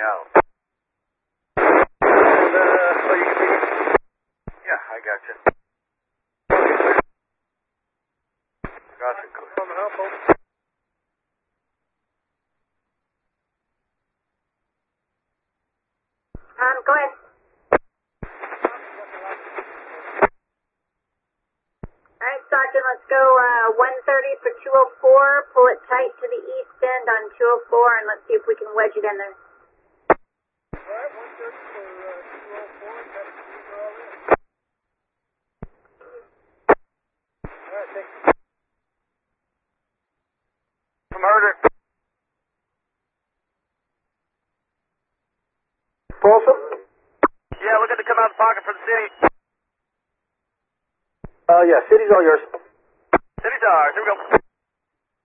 out. So you can see? Yeah, I got you. Gotcha. On the help, folks. Go ahead. Alright, Sergeant, let's go 130 for 204. Pull it tight to the east end on 204, and let's see if we can wedge it in there. Alright, 130 for 204. Got it. Alright, thanks. Murder. Folsom? Yeah, looking to come out of the pocket for the city. Yeah, city's all yours. City's ours. Here we go.